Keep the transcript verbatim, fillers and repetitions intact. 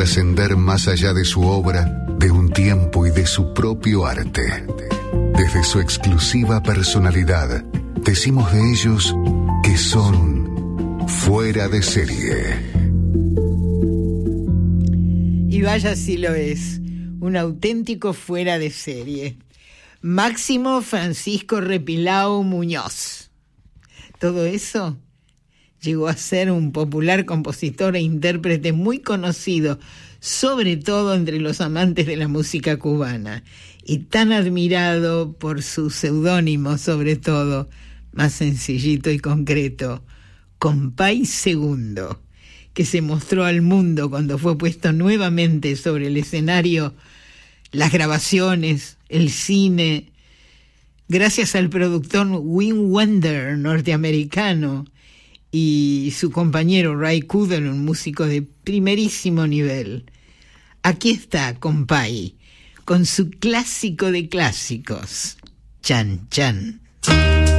trascender más allá de su obra, de un tiempo y de su propio arte. Desde su exclusiva personalidad, decimos de ellos que son fuera de serie. Y vaya si lo es, un auténtico fuera de serie. Máximo Francisco Repilao Muñoz. Todo eso llegó a ser un popular compositor e intérprete muy conocido, sobre todo entre los amantes de la música cubana, y tan admirado por su seudónimo, sobre todo, más sencillito y concreto, Compay Segundo, que se mostró al mundo cuando fue puesto nuevamente sobre el escenario, las grabaciones, el cine, gracias al productor Wim Wender, norteamericano, y su compañero Ray Cooder, un músico de primerísimo nivel. Aquí está Compay, con su clásico de clásicos, Chan Chan.